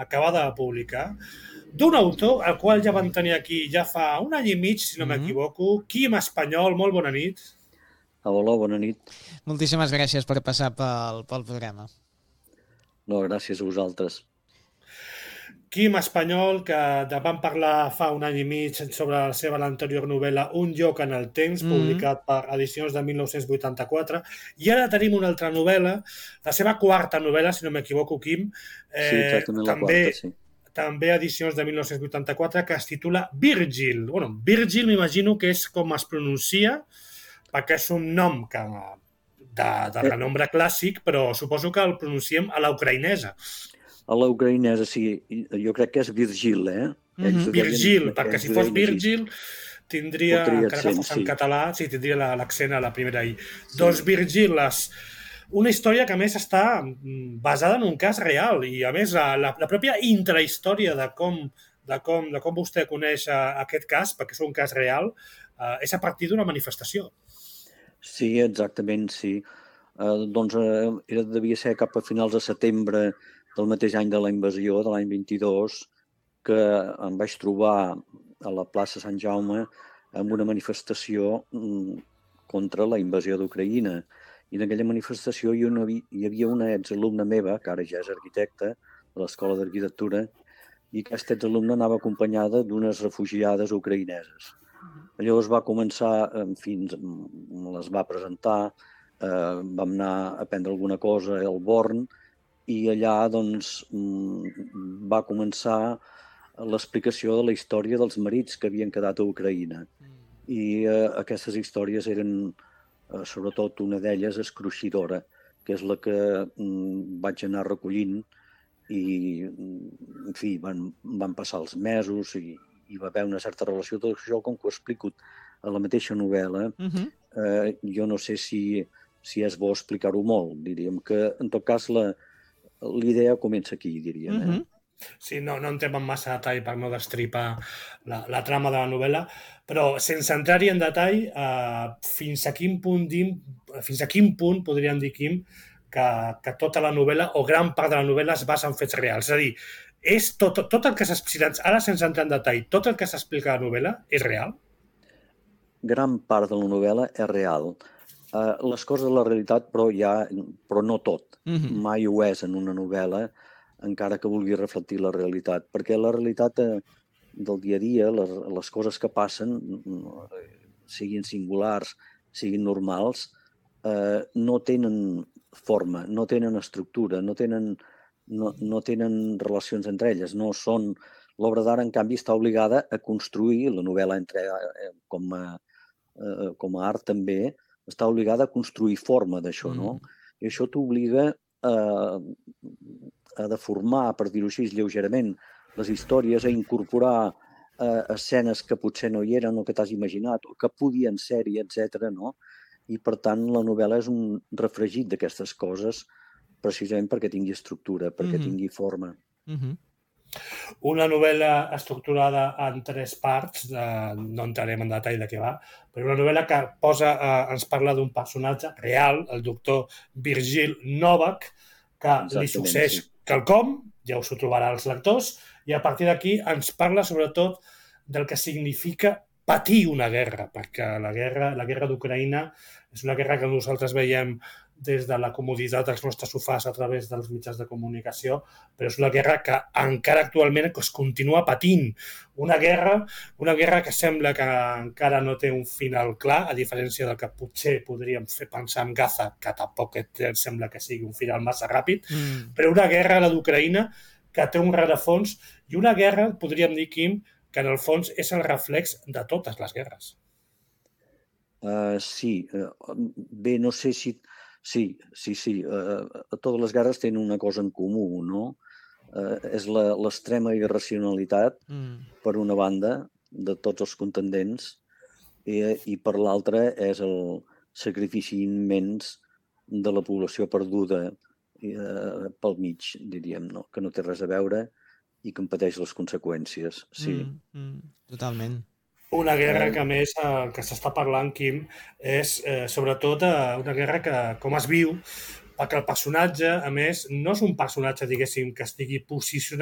acaba de publicar, d'un autor, el qual ja vam tenir aquí ja fa un any i mig, si no m'equivoco, Quim Espanyol, molt bona nit. Hola, bona nit. Moltíssimes gràcies per passar pel programa. No, gràcies a vosaltres. Quim Espanyol, que vam parlar fa un any i mig sobre la seva l'anterior novel·la Un lloc en el temps, publicat per Edicions de 1984, i ara tenim una altra novel·la, la seva quarta novel·la, si no m'equivoco, Quim, Sí, exactament la quarta, sí. També Edicions de 1984, que es titula Virgil. Bueno, Virgil m'imagino que és com es pronuncia, perquè és un nom de renombre clàssic, però suposo que el pronunciem a la ucraïnesa. A la ucraïnesa, sí. Jo crec que és Virgil, Virgil, perquè si fos Virgil tindria, encara que fos en català, sí, tindria l'accent a la primera I. Doncs Virgil, una història que a més està basada en un cas real i a més la pròpia intrahistòria de com vostè coneix aquest cas, perquè és un cas real, és a partir d'una manifestació. Sí, exactament, sí. Doncs devia ser cap a finals de setembre del mateix any de la invasió, de l'any 22, que em vaig trobar a la plaça Sant Jaume amb una manifestació contra la invasió d'Ucraïna. I en aquella manifestació hi havia una exalumna meva, que ara ja és arquitecta, de l'Escola d'Arquitectura, i aquesta exalumna anava acompanyada d'unes refugiades ucraïneses. Llavors va començar, en fi, les va presentar, vam anar a prendre alguna cosa al Born, i allà doncs, va començar l'explicació de la història dels marits que havien quedat a Ucraïna. I aquestes històries eren, sobretot una d'elles, escruixidora, que és la que vaig anar recollint i, en fi, van passar els mesos i hi va haver una certa relació. Tot això, com que ho explico a la mateixa novel·la, jo no sé si és bo explicar-ho molt. Diríem que, en tot cas, l'idea comença aquí, diríem. Sí, no entrem en massa detall per no destripar la trama de la novel·la, però sense entrar-hi en detall, fins a quin punt podríem dir, Quim, que tota la novel·la o gran part de la novel·la es basa en fets reals. És a dir, és tot el que s'explica, ara sense entrar en detall, tot el que s'explica a la novel·la és real? Gran part de la novel·la és real. Les coses de la realitat, però no tot. Mai ho és en una novel·la, encara que vulgui reflectir la realitat, perquè la realitat del dia a dia, les coses que passen, siguin singulars, siguin normals, no tenen forma, no tenen estructura, no tenen relacions entre elles, no són... L'obra d'art, en canvi, està obligada a construir, la novel·la com a art també, està obligada a construir forma d'això, no? I això t'obliga a deformar, per dir-ho així, lleugerament, les històries, a incorporar escenes que potser no hi eren o que t'has imaginat o que podien ser-hi, etc. No? I, per tant, la novel·la és un refregit d'aquestes coses precisament perquè tingui estructura, perquè tingui forma. Una novel·la estructurada en 3 parts, no entrarem en detall de què va, però una novel·la que ens parla d'un personatge real, el doctor Virgil Novak, que li succeeix quelcom, ja us ho trobarà els lectors, i a partir d'aquí ens parla sobretot del que significa patir una guerra, perquè la guerra d'Ucraïna és una guerra que nosaltres veiem des de la comoditat dels nostres sofàs a través dels mitjans de comunicació, però és una guerra que encara actualment es continua patint. Una guerra que sembla que encara no té un final clar, a diferència del que potser podríem fer pensar en Gaza, que tampoc sembla que sigui un final massa ràpid, però una guerra, la d'Ucraïna, que té un rerefons, i una guerra, podríem dir, Quim, que en el fons és el reflex de totes les guerres. Sí. Bé, no sé si... Sí. Totes les guerres tenen una cosa en comú, no? És l'extrema irracionalitat, per una banda, de tots els contendents, i per l'altra és el sacrifici immens de la població perduda pel mig, diríem, no? Que no té res a veure i que en pateix les conseqüències, sí. Totalment. Una guerra que, a més, que s'està parlant, Quim, és sobretot una guerra que, com es viu, perquè el personatge, a més, no és un personatge, diguéssim, que estigui posicionat